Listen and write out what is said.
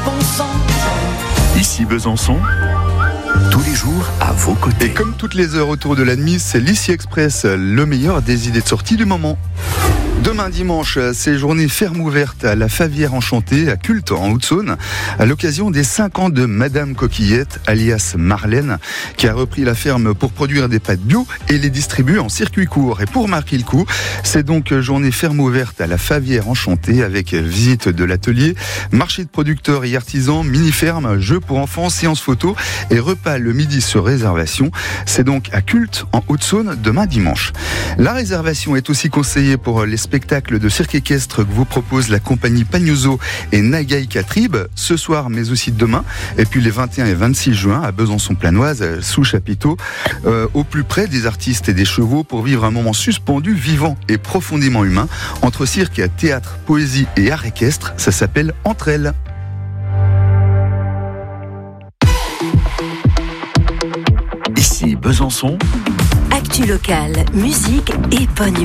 bon sang. Ici Besançon, tous les jours à vos côtés. Et comme toutes les heures autour de la nuit, c'est l'Ici Express, le meilleur des idées de sortie du moment. Demain dimanche, c'est journée ferme ouverte à la Favière Enchantée, à Culte, en Haute-Saône, à l'occasion des 5 ans de Madame Coquillette, alias Marlène, qui a repris la ferme pour produire des pâtes bio et les distribuer en circuit court. Et pour marquer le coup, c'est donc journée ferme ouverte à la Favière Enchantée, avec visite de l'atelier, marché de producteurs et artisans, mini-ferme, jeux pour enfants, séances photo et repas le midi sur réservation. C'est donc à Culte, en Haute-Saône, demain dimanche. La réservation est aussi conseillée pour les spectacle de cirque équestre que vous propose la compagnie Pagnoso et Nagaï Catrib ce soir mais aussi demain, et puis les 21 et 26 juin à Besançon-Planoise sous chapiteau, au plus près des artistes et des chevaux pour vivre un moment suspendu, vivant et profondément humain entre cirque, théâtre, poésie et art équestre. Ça s'appelle Entre elles. Ici Besançon, Actu locale, musique et bonne